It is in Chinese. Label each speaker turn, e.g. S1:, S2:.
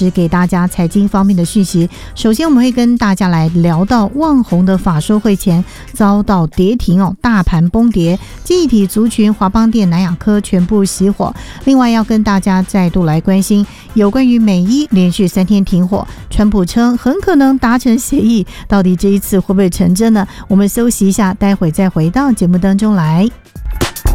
S1: 时给大家财经方面的讯息。首先我们会跟大家来聊到旺宏的法说会前遭到跌停大盘崩跌，记忆体族群华邦电、南亚科全部熄火。另外要跟大家再度来关心有关于美伊连续3天停火，川普称很可能达成协议，到底这一次会不会成真呢？我们休息一下，待会再回到节目当中来。